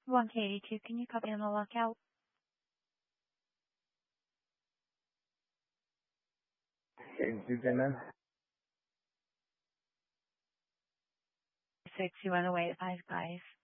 182, can you copy on the lockout? 6, you went away at 5 guys.